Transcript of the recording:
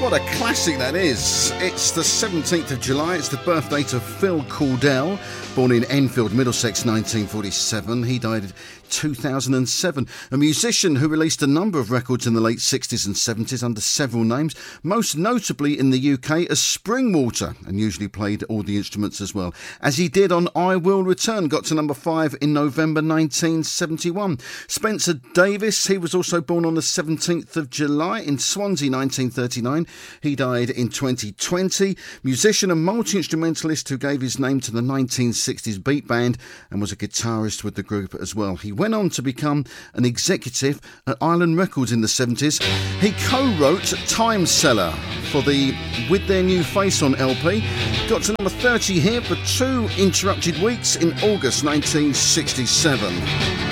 What a classic that is. It's the 17th of July. It's the birthday to Phil Cordell, born in Enfield, Middlesex, 1947. He died in 2007. A musician who released a number of records in the late 60s and 70s under several names, most notably in the UK as Springwater, and usually played all the instruments as well, as he did on I Will Return, got to number 5 in November 1971. Spencer Davis, he was also born on the 17th of July in Swansea, 1939. He died in 2020. Musician and multi-instrumentalist who gave his name to the 1960s beat band and was a guitarist with the group as well. He went on to become an executive at Island Records in the 70s. He co-wrote Time Seller for the With Their New Face on LP. Got to number 30 here for 2 interrupted weeks in August 1967.